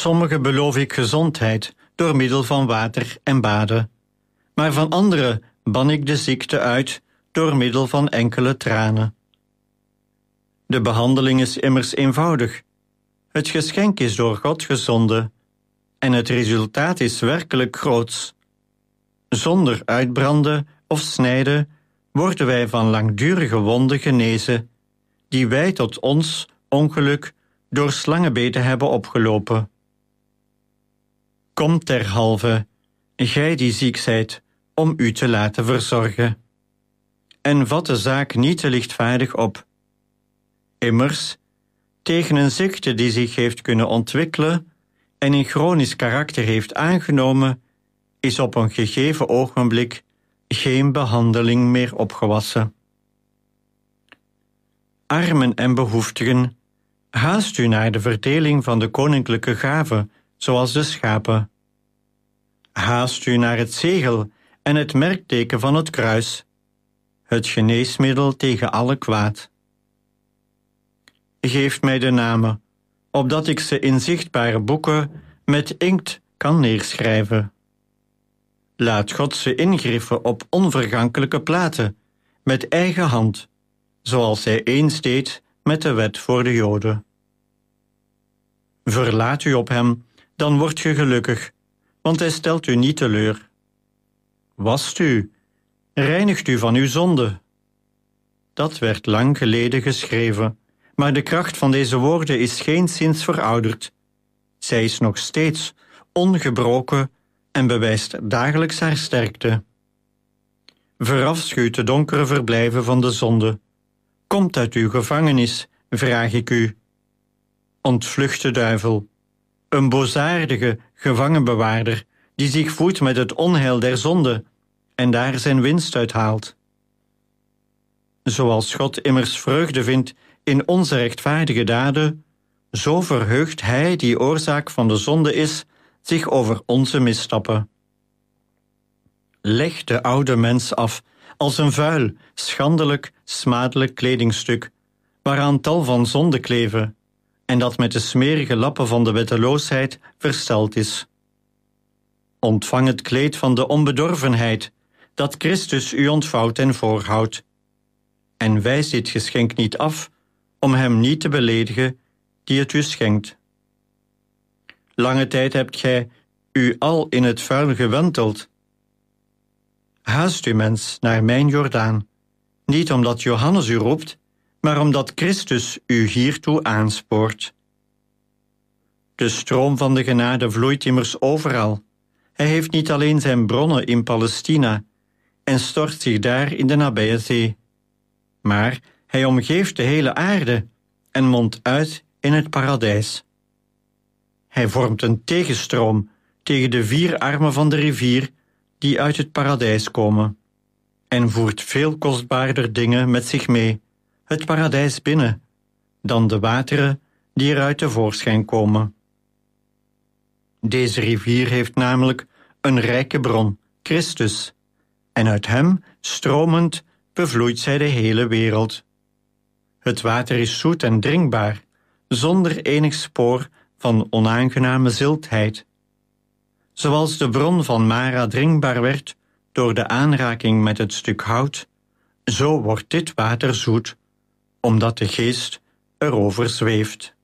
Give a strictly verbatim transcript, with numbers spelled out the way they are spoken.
sommigen beloof ik gezondheid door middel van water en baden, maar van anderen ban ik de ziekte uit door middel van enkele tranen. De behandeling is immers eenvoudig. Het geschenk is door God gezonden en het resultaat is werkelijk groots. Zonder uitbranden of snijden worden wij van langdurige wonden genezen, die wij tot ons ongeluk door slangenbeten hebben opgelopen. Kom derhalve, gij die ziek zijt, om u te laten verzorgen. En vat de zaak niet te lichtvaardig op. Immers, tegen een ziekte die zich heeft kunnen ontwikkelen en een chronisch karakter heeft aangenomen, is op een gegeven ogenblik geen behandeling meer opgewassen. Armen en behoeftigen, haast u naar de verdeling van de koninklijke gaven, zoals de schapen. Haast u naar het zegel en het merkteken van het kruis, het geneesmiddel tegen alle kwaad. Geef mij de namen, opdat ik ze in zichtbare boeken met inkt kan neerschrijven. Laat God ze ingriffen op onvergankelijke platen, met eigen hand, zoals hij eens deed met de wet voor de Joden. Verlaat u op hem, dan wordt ge gelukkig, want hij stelt u niet teleur. Wast u, reinigt u van uw zonde. Dat werd lang geleden geschreven, maar de kracht van deze woorden is geenszins verouderd. Zij is nog steeds ongebroken en bewijst dagelijks haar sterkte. Verafschuwt de donkere verblijven van de zonde. Komt uit uw gevangenis, vraag ik u. Ontvlucht de duivel, een boosaardige gevangenbewaarder die zich voedt met het onheil der zonde en daar zijn winst uit haalt. Zoals God immers vreugde vindt in onze rechtvaardige daden, zo verheugt hij die oorzaak van de zonde is zich over onze misstappen. Leg de oude mens af als een vuil, schandelijk, smadelijk kledingstuk, waaraan tal van zonden kleven, en dat met de smerige lappen van de wetteloosheid versteld is. Ontvang het kleed van de onbedorvenheid, dat Christus u ontvouwt en voorhoudt. En wijs dit geschenk niet af, om hem niet te beledigen die het u schenkt. Lange tijd hebt gij u al in het vuil gewenteld. Haast u, mens, naar mijn Jordaan, niet omdat Johannes u roept, maar omdat Christus u hiertoe aanspoort. De stroom van de genade vloeit immers overal. Hij heeft niet alleen zijn bronnen in Palestina en stort zich daar in de nabije zee, maar hij omgeeft de hele aarde en mondt uit in het paradijs. Hij vormt een tegenstroom tegen de vier armen van de rivier die uit het paradijs komen en voert veel kostbaarder dingen met zich mee, het paradijs binnen, dan de wateren die eruit tevoorschijn komen. Deze rivier heeft namelijk een rijke bron, Christus, en uit hem, stromend, bevloeit zij de hele wereld. Het water is zoet en drinkbaar, zonder enig spoor van onaangename ziltheid. Zoals de bron van Mara drinkbaar werd door de aanraking met het stuk hout, zo wordt dit water zoet, omdat de geest erover zweeft.